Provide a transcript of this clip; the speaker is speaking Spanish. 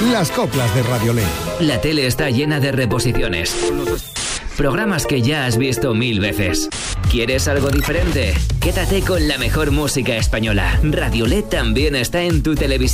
Las coplas de Radiolé. La tele está llena de reposiciones. Programas que ya has visto 1000 veces. ¿Quieres algo diferente? Quédate con la mejor música española. Radiolé también está en tu televisión.